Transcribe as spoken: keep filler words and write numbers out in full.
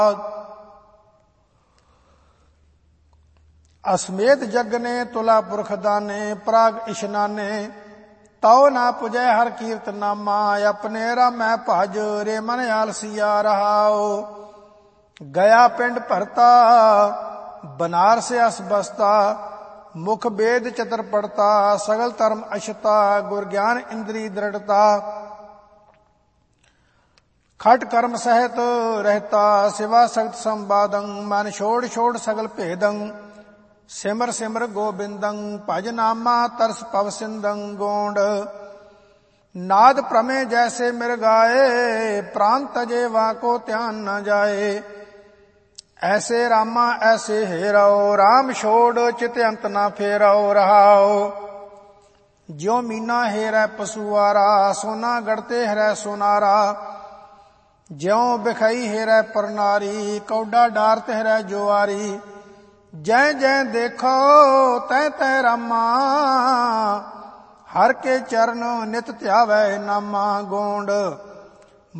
ਅਸਮੇਤ ਜਗਨੇ ਤੁਲਾ ਪੁਰਖ ਦਾਨੇ Prague ਇਸ਼ਨਾਨੇ ਤਉ ਨਾ ਪੁਜੈ ਹਰ ਕੀਰਤ ਨਾਮਾ ਆਪਣੇ ਰਾਮੈ ਭਜ ਰੇ ਮਨ ਆਲਸੀਆ ਰਹਾਉ। ਗਿਆ ਪਿੰਡ ਭਰਤਾ ਬਨਾਰਸ ਅਸ ਬਸਤਾ ਮੁਖ ਬੇਦ ਚਤਰ ਪੜਤਾ ਸਗਲ ਧਰਮ ਅਸ਼ਤਾ ਗੁਰ ਗਿਆਨ ਇੰਦਰੀ ਦ੍ਰਿੜਤਾ। ਖਟ ਕਰਮ ਸਹਿਤ ਰਹਿਤਾ ਸਿਵਾ ਸਖਤ ਸੰਵਾਦੰ ਮਨ ਛੋੜ ਛੋੜ ਸਗਲ ਭੇਦੰ ਸਿਮਰ ਸਿਮਰ ਗੋਬਿੰਦੰ ਭਜ ਨਾਮਾ ਤਰਸ ਪਵ ਸਿੰਦੰ ਗੋਂਡ। ਨਾਦ ਪ੍ਰਮੇ ਜੈਸੇ ਮਿਰ ਗਾਏ ਪ੍ਰਾਨ ਤਜੇ ਵਾਕੋ ਧਿਆਨ ਨ ਜਾਏ। ਐਸੇ ਰਾਮਾ ਐਸੇ ਹੇਰਾਓ ਰਾਮ ਛੋੜ ਚਿਤ ਅੰਤ ਨਾ ਫੇਰਾਓ ਰਹਾਓ। ਜਿਉ ਮੀਨਾ ਹੇਰੈ ਪਸੁਆਰਾ ਸੋਨਾ ਗੜਤੇ ਹਰੈ ਸੋਨਾਰਾ। ਜਿਉ ਬਿਖਈ ਹੇਰੈ ਪਰਨਾਰੀ ਕੌਡਾ ਡਾਰਤ ਹਰੈ ਜੁਆਰੀ। ਜੈ ਜੈ ਦੇਖੋ ਤੈ ਤੈ ਰਾਮਾ ਹਰ ਕੇ ਚਰਨ ਨਿਤ ਧਿਆਵੈ ਨਾਮਾ ਗੋਂਡ।